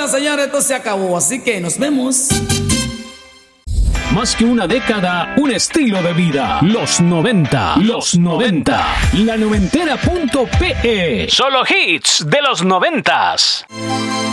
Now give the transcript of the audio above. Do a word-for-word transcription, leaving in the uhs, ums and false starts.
Bueno, señores, esto se acabó, así que nos vemos. Más que una década, un estilo de vida. Los noventa. Los noventa. La noventera punto pe. Solo hits de los noventas.